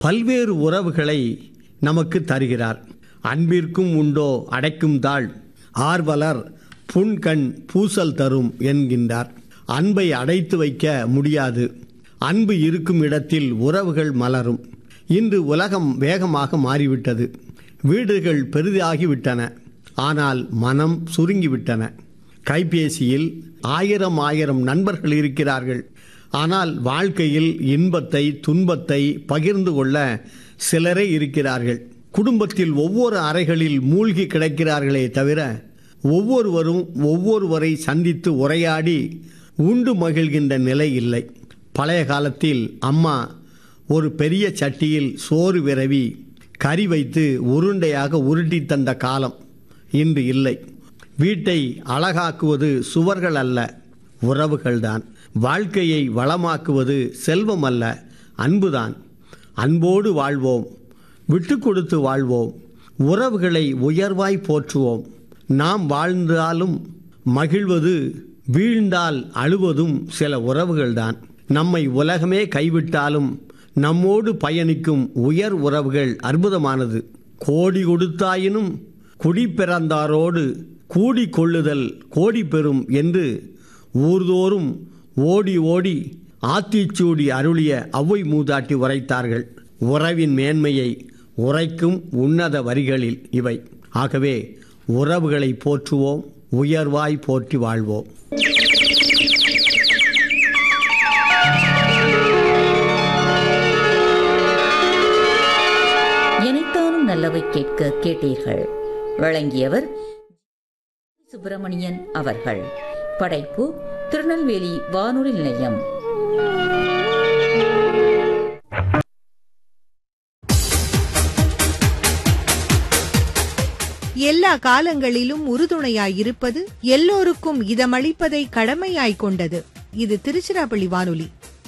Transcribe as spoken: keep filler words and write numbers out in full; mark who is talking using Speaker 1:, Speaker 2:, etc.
Speaker 1: பல்வேறு உறவுகளை நமக்கு தருகிறார். அன்பிற்கும் உண்டோ அடைக்கும் தாழ், ஆர்வலர் புன்கண் பூசல் தரும் என்கின்றார். அன்பை அடைத்து வைக்க முடியாது. அன்பு இருக்கும் இடத்தில் உறவுகள் மலரும். இன்று உலகம் வேகமாக மாறிவிட்டது. வீடுகள் பெரிதாகிவிட்டன, ஆனால் மனம் சுருங்கிவிட்டன. கைபேசியில் ஆயிரம் ஆயிரம் நண்பர்கள் இருக்கிறார்கள், ஆனால் வாழ்க்கையில் இன்பத்தை துன்பத்தை பகிர்ந்து கொள்ள சிலரே இருக்கிறார்கள். குடும்பத்தில் ஒவ்வொரு அறைகளில் மூழ்கி கிடக்கிறார்களே தவிர ஒவ்வொருவரும் ஒவ்வொருவரை சந்தித்து உரையாடி உண்டு மகிழ்கின்ற நிலை இல்லை. பழைய காலத்தில் அம்மா ஒரு பெரிய சட்டியில் சோறு விரவி கறி வைத்து உருண்டையாக உருட்டி தந்த காலம் இன்று இல்லை. வீட்டை அழகாக்குவது சுவர்கள் அல்ல, உறவுகள்தான். வாழ்க்கையை வளமாக்குவது செல்வம் அல்ல, அன்புதான். அன்போடு வாழ்வோம், விட்டு கொடுத்து வாழ்வோம், உறவுகளை உயர்வாய் போற்றுவோம். நாம் வாழ்ந்தாலும் மகிழ்வது, வீழ்ந்தால் அழுவதும் சில உறவுகள்தான். நம்மை உலகமே கைவிட்டாலும் நம்மோடு பயணிக்கும் உயர் உறவுகள் அற்புதமானது. கோடி கொடுத்தாயினும் குடி பிறந்தாரோடு கூடி கொள்ளுதல் கோடி பெறும் என்று ஊர்தோறும் ஓடி ஓடி ஆத்திச்சூடி அருளிய ஔவை மூதாட்டி உரைத்தார்கள். உறவின் மேன்மையை உரைக்கும் உன்னத வரிகளில் இவை. ஆகவே உறவுகளை போற்றுவோம், உயர்வாய் போற்றி வாழ்வோம்.
Speaker 2: இணைத்தானும் நல்லவை கேட்க கேட்டீர்கள். வழங்கியவர் சுப்பிரமணியன் அவர்கள். படைப்பு திருநெல்வேலி வானொலி நிலையம்.
Speaker 3: எல்லா காலங்களிலும் உறுதுணையாயிருப்பது, எல்லோருக்கும் இதமளிப்பதை கடமையாய் கொண்டது. இது திருச்சிராப்பள்ளி வானொலி.